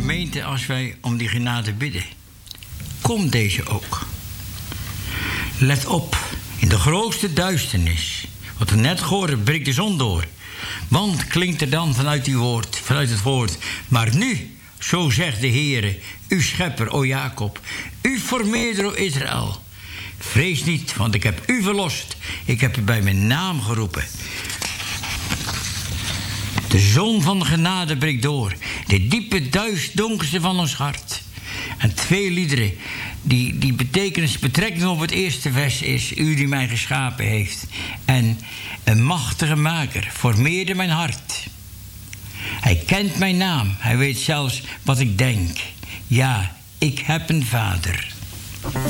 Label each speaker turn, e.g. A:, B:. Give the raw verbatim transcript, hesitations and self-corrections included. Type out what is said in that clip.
A: gemeente, als wij om die genade bidden, komt deze ook. Let op, in de grootste duisternis, wat we net gehoord, breekt de zon door. Want klinkt er dan vanuit, uw woord, vanuit het woord, maar nu, zo zegt de Heere, uw schepper, o Jacob, u formeerder, o Israël. Vrees niet, want ik heb u verlost. Ik heb u bij mijn naam geroepen. De zon van de genade breekt door. De diepe duisterste van ons hart. En twee liederen, die, die betekenis, betrekking op het eerste vers is, u die mij geschapen heeft. En een machtige maker formeerde mijn hart. Hij kent mijn naam. Hij weet zelfs wat ik denk. Ja, ik heb een vader.